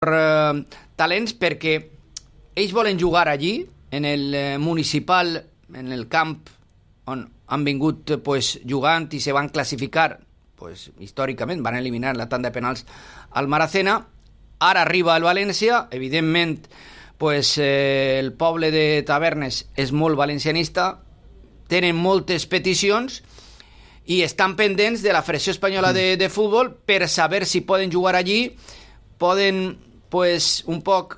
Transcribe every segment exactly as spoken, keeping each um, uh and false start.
eh, talents, perquè ells volen jugar allí, en el eh, municipal, en el camp on han vingut pues, jugant i se van classificar, pues, històricament, van eliminar la tanda de penals al Maracena. Ara arriba el València, evidentment pues, eh, el poble de Tavernes és molt valencianista, tenen moltes peticions i estan pendents de la Federació Espanyola de, de Futbol per saber si poden jugar allí, poden pues, un poc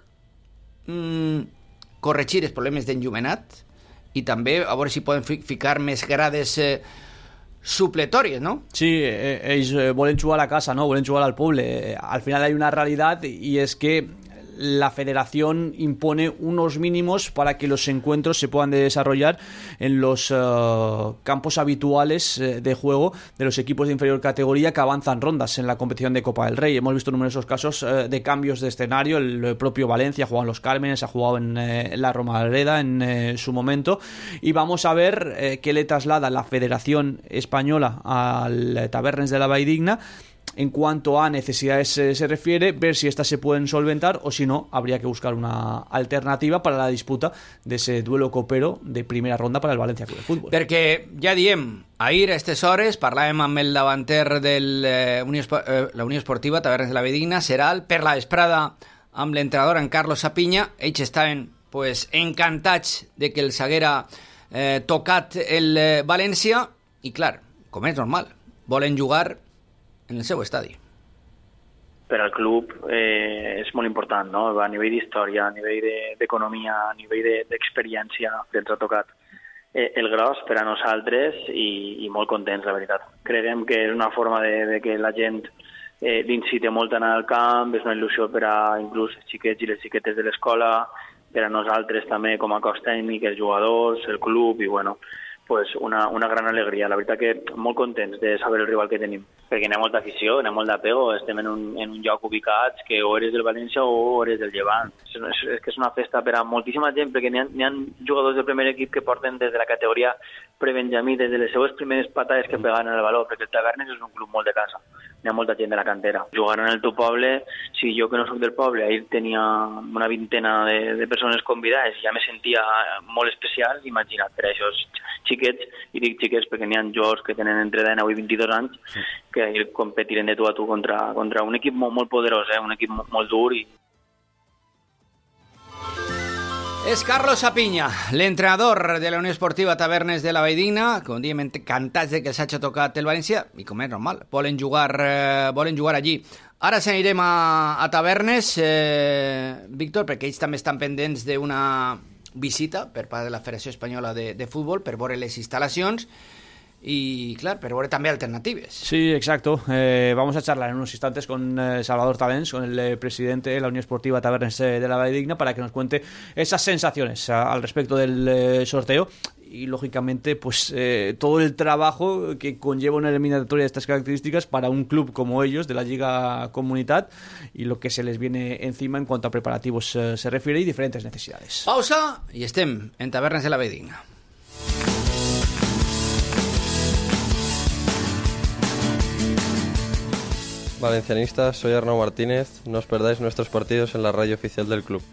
mmm, corregir els problemes d'enllumenat i també a veure si poden fi- ficar més grades eh, supletòries, no? Sí, eh, ells volen jugar a la casa, ¿no? Volen jugar al pueblo. Eh, al final hay una realidad y es que la federación impone unos mínimos para que los encuentros se puedan desarrollar en los uh, campos habituales uh, de juego de los equipos de inferior categoría que avanzan rondas en la competición de Copa del Rey. Hemos visto numerosos casos uh, de cambios de escenario. El, el propio Valencia ha jugado en Los Cármenes, ha jugado en uh, la Romareda en uh, su momento, y vamos a ver uh, qué le traslada la Federación Española al Tavernes de la Valldigna en cuanto a necesidades eh, se refiere, ver si estas se pueden solventar o si no, habría que buscar una alternativa para la disputa de ese duelo copero de primera ronda para el València Club de Futbol. Perquè ja diem, ahir a aquestes hores parlàvem amb el davanter de eh, Unió, eh, la Unió Esportiva Tavernes de la Valldigna, Seral, per la vesprada amb l'entrenador en Carlos Sapinya. Ells estaven pues, encantats de que els haguera eh, tocat el eh, València i clar, com és normal, volen jugar en el seu estadi. Per al club eh, és molt important, no? A nivell d'història, a nivell de, d'economia, a nivell de, d'experiència que ens ha tocat eh, el gros per a nosaltres i, i molt contents, la veritat. Creiem que és una forma de, de que la gent eh, l'incite molt a anar al camp, és una il·lusió per a inclús els xiquets i les xiquetes de l'escola, per a nosaltres també com a cos tècnic, els jugadors, el club i bueno, pues una, una gran alegria. La veritat que molt contents de saber el rival que tenim, perquè hi ha molta afició, hi ha molt d'apego, estem en un, en un lloc ubicats que o eres del València o eres del Llevant. És, és, és que és una festa per a moltíssima gent, perquè n'hi ha, n'hi ha jugadors del primer equip que porten des de la categoria prebenjamí, des de les seues primeres patades que peguen en el valor, perquè el Tavernes és un club molt de casa. Hi ha molta gent de la cantera. Jugar en el teu poble, si jo que no soc del poble, ahir tenia una vintena de, de persones convidades i ja me sentia molt especial, imagina't, per això xiquets, i dic xiquets perquè n'hi ha jugadors que tenen entre dinou i vint-i-dos anys que ahir competiren de tu a tu contra, contra un equip molt, molt poderós, eh? Un equip molt, molt dur i És Carlos Sapinya, l'entrenador de la Unió Esportiva Tavernes de la Valldigna, com diem, encantats de que s'hagi tocat el València, i com és normal, volen jugar, eh, volen jugar allí. Ara s'anirem a, a Tavernes, eh, Víctor, perquè ells també estan pendents d'una visita per part de la Federació Espanyola de, de Futbol per veure les instal·lacions y claro, pero ahora también alternativas. Sí, exacto. Eh, vamos a charlar en unos instantes con eh, Salvador Tavens, con el eh, presidente de la Unión Esportiva Tavernes eh, de la Valldigna, para que nos cuente esas sensaciones a, al respecto del eh, sorteo y, lógicamente, pues eh, todo el trabajo que conlleva una eliminatoria de estas características para un club como ellos, de la Lliga Comunitat, y lo que se les viene encima en cuanto a preparativos eh, se refiere y diferentes necesidades. Pausa y estem en Tavernes de la Valldigna. Valencianistas, soy Arnau Martínez, no os perdáis nuestros partidos en la radio oficial del club.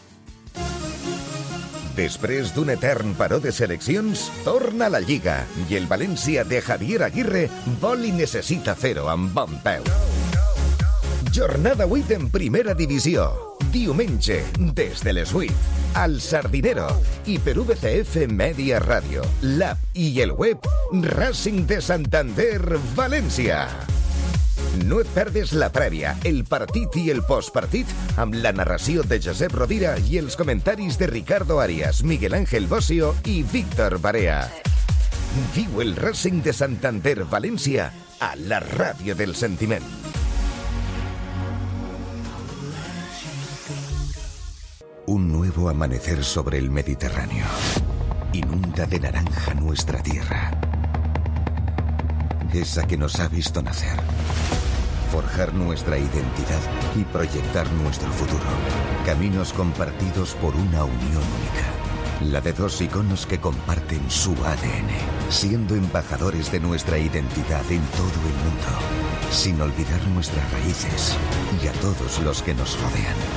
Després d'un etern paró de seleccions, torna la Lliga i el València de Javier Aguirre vol i necessita fer-ho amb bon peu. Jornada vuit en primera divisió. Diumenge, des de les vuit, al Sardinero i per U V C F Media Ràdio, l'app i el web Racing de Santander València. No et perdes la prèvia, el partit i el postpartit amb la narració de Josep Rovira i els comentaris de Ricardo Arias, Miguel Ángel Bossio i Víctor Barea. Viu el Racing de Santander València a la ràdio del sentiment. Un nuevo amanecer sobre el Mediterráneo. Inunda de naranja nuestra tierra. Esa que nos ha visto nacer. Forjar nuestra identidad y proyectar nuestro futuro. Caminos compartidos por una unión única. la de dos iconos que comparten su A D N, siendo embajadores de nuestra identidad en todo el mundo, sin olvidar nuestras raíces y a todos los que nos rodean.